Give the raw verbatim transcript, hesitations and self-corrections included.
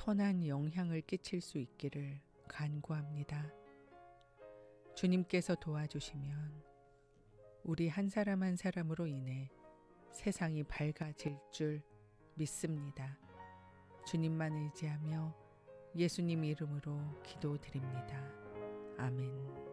선한 영향을 끼칠 수 있기를 간구합니다. 주님께서 도와주시면 우리 한 사람 한 사람으로 인해 세상이 밝아질 줄 믿습니다. 주님만 의지하며 예수님 이름으로 기도드립니다. 아멘.